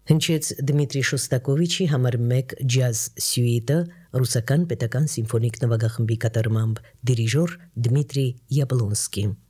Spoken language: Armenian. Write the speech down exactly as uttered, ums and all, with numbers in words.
Հնչեց Դմիտրի Շոստակովիչի համար մեկ ջազ սյուիտը ռուսական պետական սիմֆոնիկ նվագախմբի կատարմամբ դիրիժոր Դմիտրի Յաբլոնսկի։